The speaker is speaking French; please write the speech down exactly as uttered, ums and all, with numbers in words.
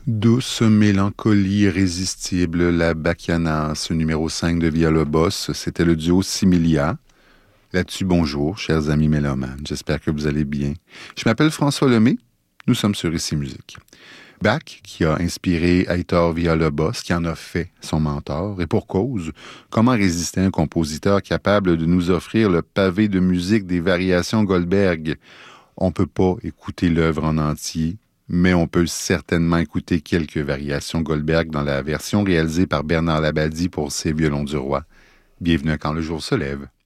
Douce mélancolie irrésistible, la Bachianas, numéro cinq de Villalobos, c'était le duo Similia. Là-dessus, bonjour, chers amis mélomanes, j'espère que vous allez bien. Je m'appelle François Lemay, nous sommes sur Ici Musique. Bach, qui a inspiré Heitor Villalobos, qui en a fait son mentor, et pour cause, comment résister à un compositeur capable de nous offrir le pavé de musique des variations Goldberg? On ne peut pas écouter l'œuvre en entier, mais on peut certainement écouter quelques variations Goldberg dans la version réalisée par Bernard Labadie pour ses violons du roi. Bienvenue à Quand le jour se lève.